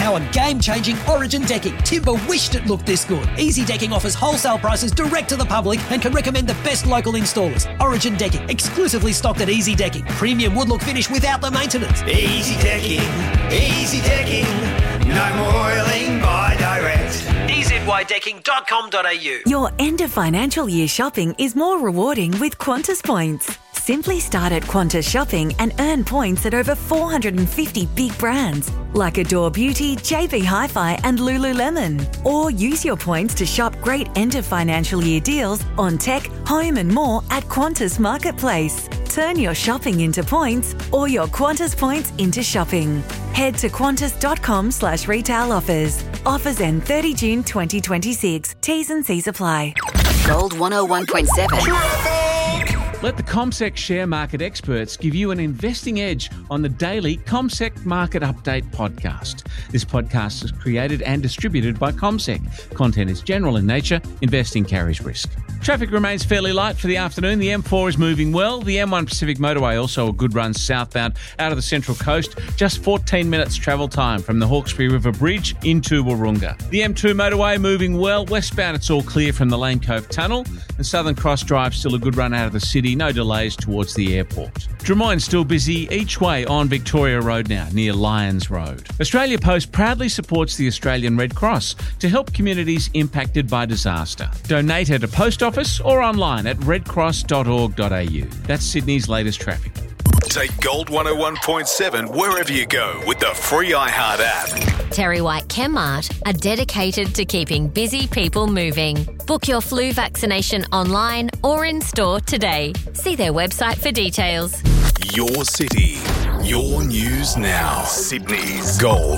our game-changing Origin decking. Timber wished it looked this good. Easy Decking offers wholesale prices direct to the public and can recommend the best local installers. Origin Decking, exclusively stocked at Easy Decking. Premium wood look finish without the maintenance. Easy Decking, Easy Decking. No more oiling by direct. EZYDecking.com.au. Your end of financial year shopping is more rewarding with Qantas points. Simply start at Qantas Shopping and earn points at over 450 big brands like Adore Beauty, JB Hi-Fi and Lululemon. Or use your points to shop great end of financial year deals on tech, home and more at Qantas Marketplace. Turn your shopping into points or your Qantas points into shopping. Head to qantas.com/retail offers. Offers end 30 June 2026. T's and C's apply. Gold 101.7. Let the CommSec share market experts give you an investing edge on the daily CommSec Market Update podcast. This podcast is created and distributed by CommSec. Content is general in nature. Investing carries risk. Traffic remains fairly light for the afternoon. The M4 is moving well. The M1 Pacific Motorway also a good run southbound out of the Central Coast. Just 14 minutes travel time from the Hawkesbury River Bridge into Wahroonga. The M2 Motorway moving well. Westbound it's all clear from the Lane Cove Tunnel. And Southern Cross Drive still a good run out of the city. No delays towards the airport. Drummoyne still busy each way on Victoria Road now, near Lyons Road. Australia Post proudly supports the Australian Red Cross to help communities impacted by disaster. Donate at a post office or online at redcross.org.au. That's Sydney's latest traffic. Take Gold 101.7 wherever you go with the free iHeart app. Terry White Chemmart are dedicated to keeping busy people moving. Book your flu vaccination online or in store today. See their website for details. Your city, your news now. Sydney's Gold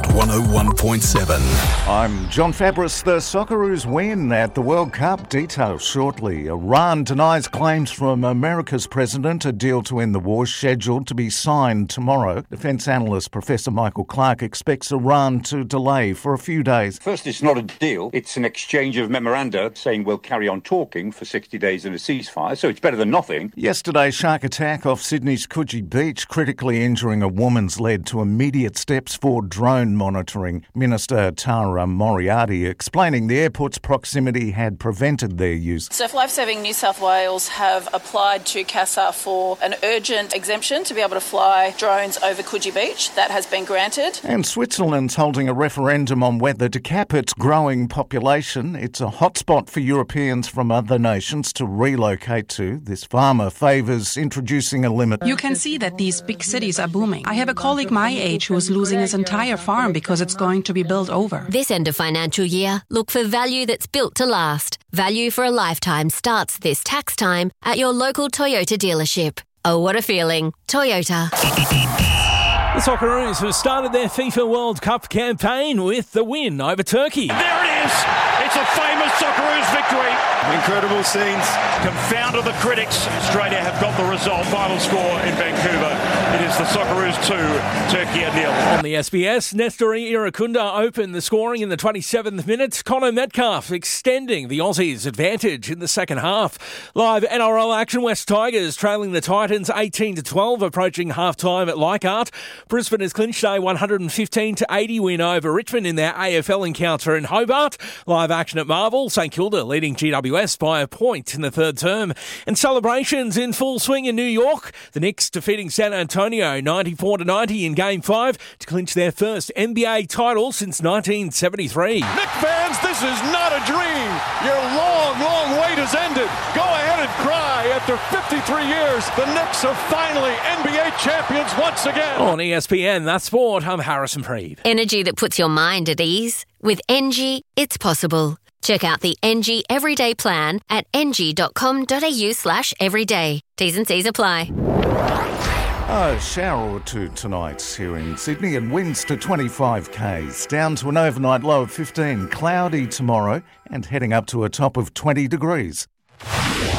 101.7. I'm John Fabris. The Socceroos win at the World Cup. Details shortly. Iran denies claims from America's president. A deal to end the war scheduled to be signed tomorrow. Defence analyst Professor Michael Clark expects Iran to delay for a few days. First, it's not a deal. It's an exchange of memoranda saying we'll carry on talking for 60 days in a ceasefire, so it's better than nothing. Yesterday's shark attack off Sydney's Coogee Beach, critically injuring a woman's led to immediate steps for drone monitoring. Minister Tara Moriarty explaining the airport's proximity had prevented their use. Surf Lifesaving New South Wales have applied to CASA for an urgent exemption to be able to fly drones over Coogee Beach. That has been granted. And Switzerland's holding a referendum on whether to cap its growing population. It's a hotspot for Europeans from other nations to relocate to. This farmer favours introducing a limit. You can see that these big cities are booming. I have a colleague my age who is losing his entire farm because it's going to be built over. This end of financial year, look for value that's built to last. Value for a lifetime starts this tax time at your local Toyota dealership. Oh, what a feeling. Toyota. The Socceroos have started their FIFA World Cup campaign with the win over Turkey. There it is! It's a famous Socceroos victory. Incredible scenes. Confounded the critics. Australia have got the result. Final score in Vancouver. It is the Socceroos 2, Turkey 0. On the SBS, Nestori Irakunda opened the scoring in the 27th minute. Connor Metcalf extending the Aussies' advantage in the second half. Live NRL action, West Tigers trailing the Titans 18-12, approaching half-time at Leichhardt. Brisbane has clinched a 115-80 win over Richmond in their AFL encounter in Hobart. Live action at Marvel, St Kilda leading GWS by a point in the third term. And celebrations in full swing in New York. The Knicks defeating San Antonio 94-90 in Game 5 to clinch their first NBA title since 1973. Knick fans, this is not a dream. Your long, long wait has ended. Go ahead and cry. After 53 years, the Knicks are finally NBA champions once again. On ESPN, that's sport. I'm Harrison Preeb. Energy that puts your mind at ease. With NG, it's possible. Check out the NG Everyday Plan at ng.com.au/everyday. T's and C's apply. A shower or two tonight here in Sydney and winds to 25 k's. Down to an overnight low of 15. Cloudy tomorrow and heading up to a top of 20 degrees.